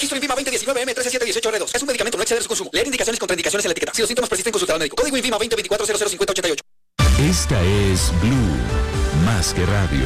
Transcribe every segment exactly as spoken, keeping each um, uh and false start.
Registro INVIMA veinte diecinueve M trece siete dieciocho R dos. Es un medicamento, no exceder su consumo. Leer indicaciones y contraindicaciones en la etiqueta. Si los síntomas persisten, consultar al médico. Código INVIMA veinte veinticuatro cero cero cincuenta ochenta y ocho. Esta es Blue, más que radio.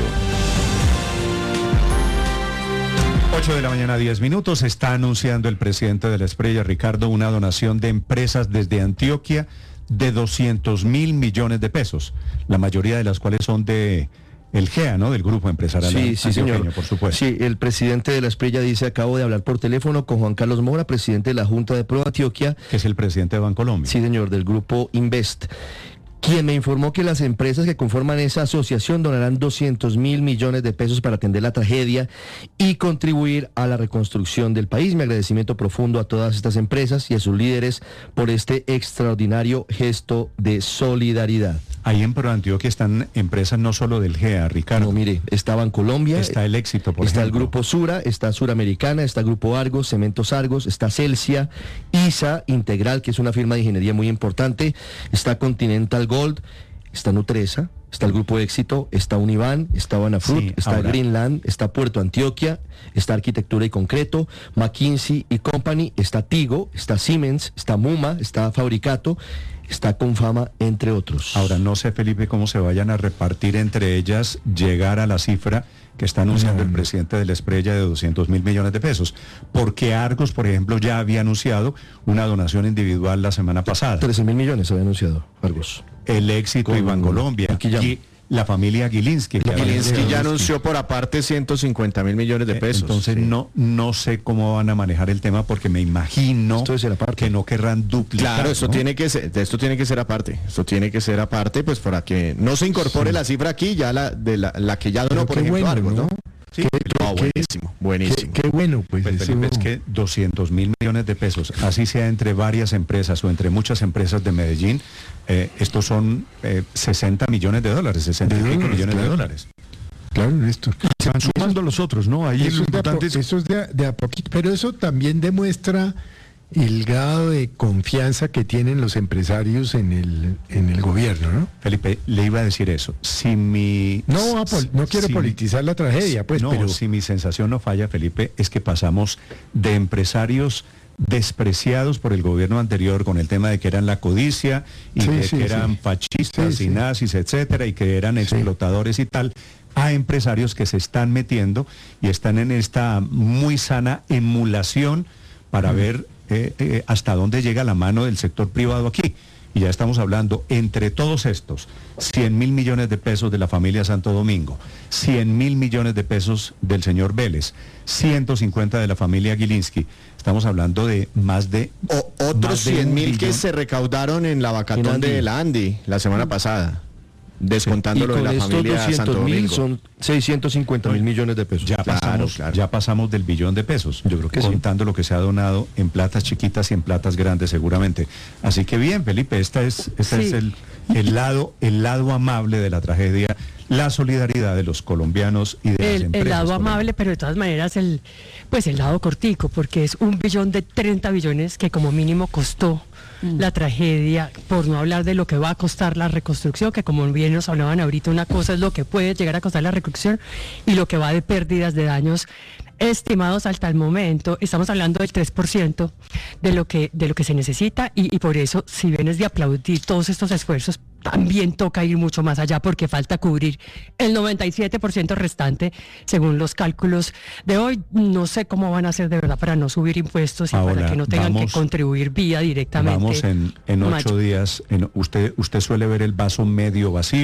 ocho de la mañana, diez minutos. Está anunciando el presidente de la Espriella, Ricardo, una donación de empresas desde Antioquia de doscientos mil millones de pesos, la mayoría de las cuales son de el G E A, ¿no? Del grupo empresarial. Sí, sí, señor. Por supuesto. Sí, el presidente de la Espriella dice: acabo de hablar por teléfono con Juan Carlos Mora, presidente de la Junta de Pro Antioquia. Que es el presidente de Bancolombia. Sí, señor, del grupo Invest, quien me informó que las empresas que conforman esa asociación donarán doscientos mil millones de pesos para atender la tragedia y contribuir a la reconstrucción del país. Mi agradecimiento profundo a todas estas empresas y a sus líderes por este extraordinario gesto de solidaridad. Ahí en Pro Antioquia están empresas no solo del G E A, Ricardo. No, mire, está Bancolombia, está el Éxito, por está ejemplo. el Grupo Sura, está Suramericana, está Grupo Argos, Cementos Argos, está Celsia, I S A Integral, que es una firma de ingeniería muy importante, está Continental Gold, está Nutresa, está el Grupo Éxito, está Univan, está Banafrut, Sí, está ahora. Greenland, está Puerto Antioquia, está Arquitectura y Concreto, McKinsey y Company, está Tigo, está Siemens, está Muma, está Fabricato, está Confama, entre otros. Ahora, no sé, Felipe, cómo se vayan a repartir entre ellas, llegar a la cifra que está anunciando No, el no. presidente de la Espriella de doscientos mil millones de pesos. Porque Argos, por ejemplo, ya había anunciado una donación individual la semana pasada. trece mil millones había anunciado Argos. El Éxito y Con- Bancolombia. aquí ya- Y la familia Gilinski. que Gilinski había- ya anunció por aparte ciento cincuenta mil millones de Eh, pesos. Entonces Sí. no, no sé cómo van a manejar el tema porque me imagino Esto debe ser aparte. que no querrán duplicar. Claro, esto ¿no? tiene que ser, esto tiene que ser aparte. Esto tiene que ser aparte, pues para que no se incorpore la cifra aquí, ya la de la, la que ya donó, Pero por qué ejemplo, bueno, Argos, ¿no? ¿no? Sí, Qué- no, qué- buenísimo, buenísimo. Qué, qué bueno, pues, Pues, eso- Felipe, es que doscientos mil millones de pesos, así sea entre varias empresas o entre muchas empresas de Medellín, eh, estos son eh, sesenta millones de dólares, sesenta y De pico dólares, millones de claro. dólares. Claro, Néstor. Se van sumando los otros, ¿no? Ahí Eso lo es, de a, po- importante es... eso es de, a, de a poquito, pero eso también demuestra el grado de confianza que tienen los empresarios en el en el gobierno, ¿no? Felipe, le iba a decir eso. Si mi... No, a pol- no quiero si mi- politizar la tragedia, pues, no, pero si mi sensación no falla, Felipe, es que pasamos de empresarios despreciados por el gobierno anterior con el tema de que eran la codicia y Sí, de sí, que eran sí. fascistas Sí, y sí. nazis, etcétera, y que eran Sí. explotadores y tal, a empresarios que se están metiendo y están en esta muy sana emulación para ver eh, eh, hasta dónde llega la mano del sector privado aquí. Y ya estamos hablando, entre todos estos, cien mil millones de pesos de la familia Santo Domingo, cien mil millones de pesos del señor Vélez, ciento cincuenta de la familia Gilinski. Estamos hablando de más de... O, otros más de cien un mil que billón. se recaudaron en la En vacatón Andy. de la Andy la semana pasada, descontando Y lo de con la estos familia Santo doscientos mil Domingo. son seiscientos cincuenta mil millones de pesos. Ya Claro, pasamos, claro. ya pasamos del billón de pesos. Yo creo que sí. contando lo que se ha donado en platas chiquitas y en platas grandes seguramente. Así que bien, Felipe, esta es, este Sí. es el, el lado, el lado amable de la tragedia, la solidaridad de los colombianos y de las El, empresas. el lado colombianas. amable, pero de todas maneras el, pues el lado cortico, porque es un billón de treinta billones que como mínimo costó la tragedia, por no hablar de lo que va a costar la reconstrucción, que como bien nos hablaban ahorita, una cosa es lo que puede llegar a costar la reconstrucción y lo que va de pérdidas de daños estimados hasta el momento. Estamos hablando del tres por ciento de lo que de lo que se necesita y, y por eso, si bien es de aplaudir todos estos esfuerzos, también toca ir mucho más allá porque falta cubrir el noventa y siete por ciento restante según los cálculos de hoy. No sé cómo van a hacer de verdad para no subir impuestos y Ahora, para que no tengan vamos- que contribuir vía directamente. Vamos en, en ocho mayo. días. En, usted, usted suele ver el vaso medio vacío.